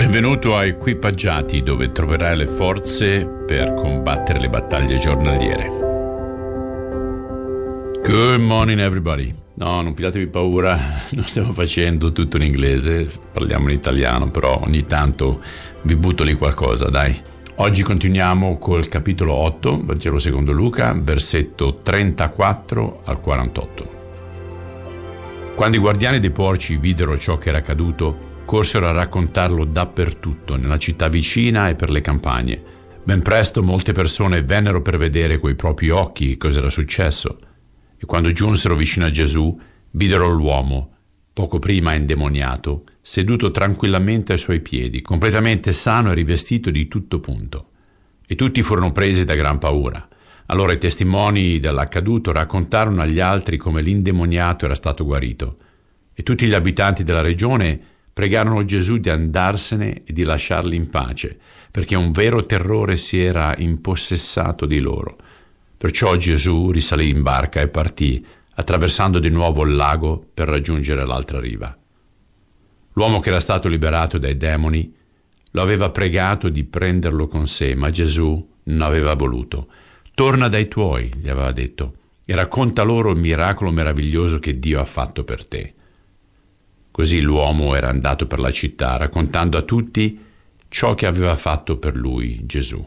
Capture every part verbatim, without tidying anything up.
Benvenuto a Equipaggiati, dove troverai le forze per combattere le battaglie giornaliere. Good morning everybody. No, non pigliatevi paura, non stiamo facendo tutto in inglese, parliamo in italiano, però ogni tanto vi butto lì qualcosa, dai. Oggi continuiamo col capitolo otto, Vangelo secondo Luca, versetto trentaquattro al quarantotto. Quando i guardiani dei porci videro ciò che era accaduto, corsero a raccontarlo dappertutto, nella città vicina e per le campagne. Ben presto molte persone vennero per vedere coi propri occhi cosa era successo. E quando giunsero vicino a Gesù, videro l'uomo, poco prima indemoniato, seduto tranquillamente ai suoi piedi, completamente sano e rivestito di tutto punto. E tutti furono presi da gran paura. Allora i testimoni dell'accaduto raccontarono agli altri come l'indemoniato era stato guarito. E tutti gli abitanti della regione pregarono Gesù di andarsene e di lasciarli in pace, perché un vero terrore si era impossessato di loro. Perciò Gesù risalì in barca e partì, attraversando di nuovo il lago per raggiungere l'altra riva. L'uomo che era stato liberato dai demoni lo aveva pregato di prenderlo con sé, ma Gesù non aveva voluto. «Torna dai tuoi», gli aveva detto, «e racconta loro il miracolo meraviglioso che Dio ha fatto per te». Così l'uomo era andato per la città, raccontando a tutti ciò che aveva fatto per lui Gesù.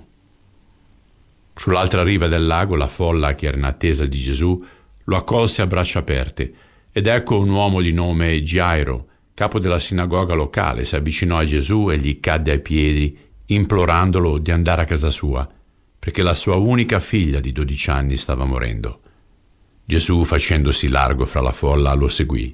Sull'altra riva del lago la folla che era in attesa di Gesù lo accolse a braccia aperte, ed ecco un uomo di nome Gairo, capo della sinagoga locale, si avvicinò a Gesù e gli cadde ai piedi, implorandolo di andare a casa sua, perché la sua unica figlia di dodici anni stava morendo. Gesù, facendosi largo fra la folla, lo seguì.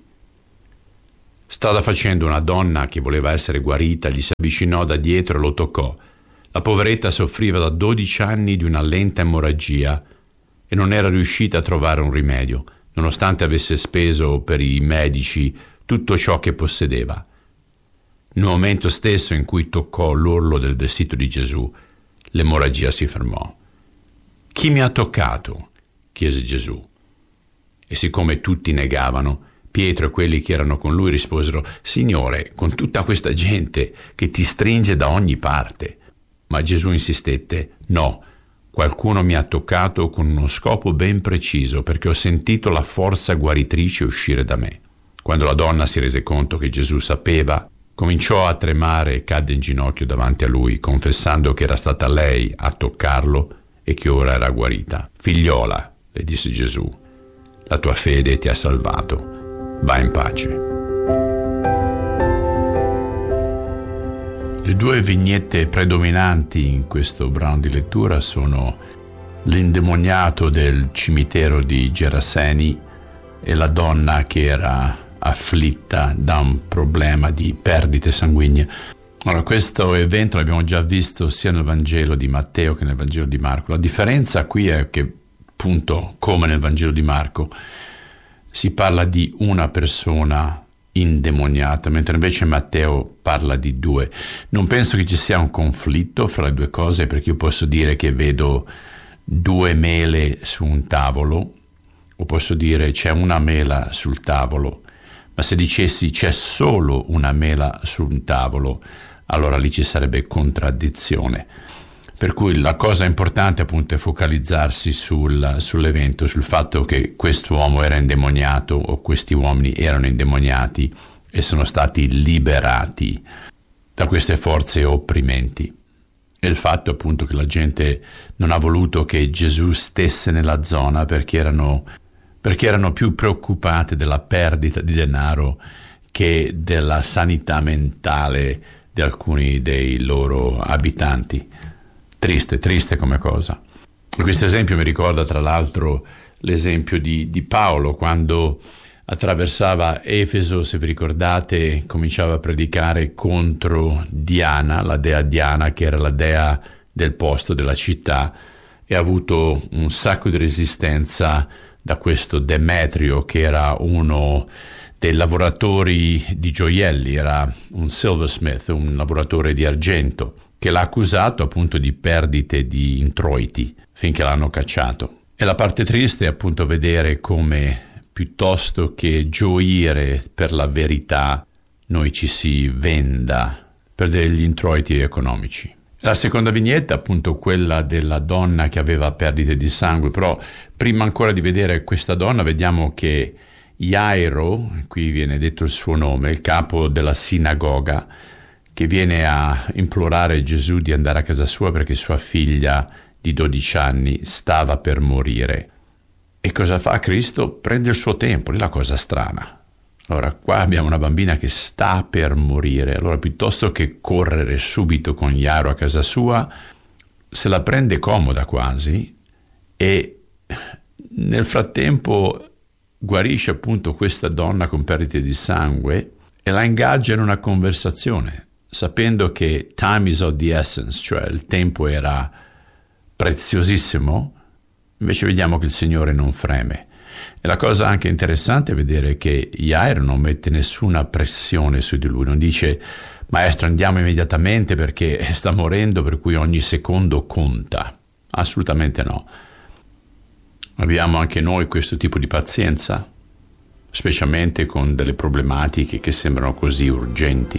Strada facendo, una donna che voleva essere guarita gli si avvicinò da dietro e lo toccò. La poveretta soffriva da dodici anni di una lenta emorragia e non era riuscita a trovare un rimedio, nonostante avesse speso per i medici tutto ciò che possedeva. Nel momento stesso in cui toccò l'orlo del vestito di Gesù, l'emorragia si fermò. «Chi mi ha toccato?» chiese Gesù. E siccome tutti negavano, Pietro e quelli che erano con lui risposero: «Signore, con tutta questa gente che ti stringe da ogni parte». Ma Gesù insistette: «No, qualcuno mi ha toccato con uno scopo ben preciso, perché ho sentito la forza guaritrice uscire da me». Quando la donna si rese conto che Gesù sapeva, cominciò a tremare e cadde in ginocchio davanti a lui, confessando che era stata lei a toccarlo e che ora era guarita. «Figliola», le disse Gesù, «la tua fede ti ha salvato. Va in pace». Le due vignette predominanti in questo brano di lettura sono l'indemoniato del cimitero di Geraseni e la donna che era afflitta da un problema di perdite sanguigne. Ora, questo evento l'abbiamo già visto sia nel Vangelo di Matteo che nel Vangelo di Marco. La differenza qui è che, appunto, come nel Vangelo di Marco, si parla di una persona indemoniata, mentre invece Matteo parla di due. Non penso che ci sia un conflitto fra le due cose, perché io posso dire che vedo due mele su un tavolo, o posso dire c'è una mela sul tavolo, ma se dicessi c'è solo una mela su un tavolo, allora lì ci sarebbe contraddizione. Per cui la cosa importante appunto è focalizzarsi sul, sull'evento, sul fatto che quest'uomo era indemoniato o questi uomini erano indemoniati e sono stati liberati da queste forze opprimenti. E il fatto appunto che la gente non ha voluto che Gesù stesse nella zona perché erano, perché erano più preoccupate della perdita di denaro che della sanità mentale di alcuni dei loro abitanti. Triste, triste come cosa. Questo esempio mi ricorda tra l'altro l'esempio di, di Paolo quando attraversava Efeso, se vi ricordate, cominciava a predicare contro Diana, la dea Diana, che era la dea del posto, della città, e ha avuto un sacco di resistenza da questo Demetrio, che era uno dei lavoratori di gioielli, era un silversmith, un lavoratore di argento, che l'ha accusato appunto di perdite di introiti finché l'hanno cacciato. E la parte triste è appunto vedere come piuttosto che gioire per la verità noi ci si venda per degli introiti economici. La seconda vignetta, appunto quella della donna che aveva perdite di sangue, però prima ancora di vedere questa donna vediamo che Jairo, qui viene detto il suo nome, il capo della sinagoga, che viene a implorare Gesù di andare a casa sua perché sua figlia di dodici anni stava per morire. E cosa fa Cristo? Prende il suo tempo, è la cosa strana. Allora, qua abbiamo una bambina che sta per morire, allora piuttosto che correre subito con Jairo a casa sua, se la prende comoda quasi e nel frattempo guarisce appunto questa donna con perdite di sangue e la ingaggia in una conversazione, sapendo che time is of the essence, cioè il tempo era preziosissimo. Invece vediamo che il Signore non freme. E la cosa anche interessante è vedere che Jairo non mette nessuna pressione su di lui, non dice maestro andiamo immediatamente perché sta morendo per cui ogni secondo conta. Assolutamente no. Abbiamo anche noi questo tipo di pazienza, specialmente con delle problematiche che sembrano così urgenti.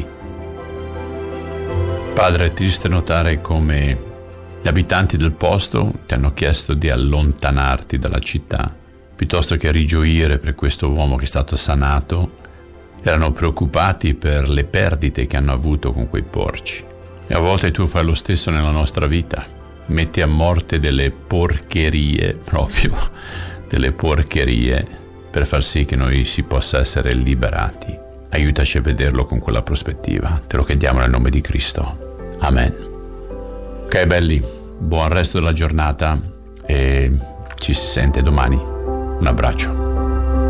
Padre, è triste notare come gli abitanti del posto ti hanno chiesto di allontanarti dalla città, piuttosto che rigioire per questo uomo che è stato sanato, erano preoccupati per le perdite che hanno avuto con quei porci. E a volte tu fai lo stesso nella nostra vita. Metti a morte delle porcherie, proprio delle porcherie, per far sì che noi si possa essere liberati. Aiutaci a vederlo con quella prospettiva. Te lo chiediamo nel nome di Cristo. Amen. Ok belli, buon resto della giornata e ci si sente domani. Un abbraccio.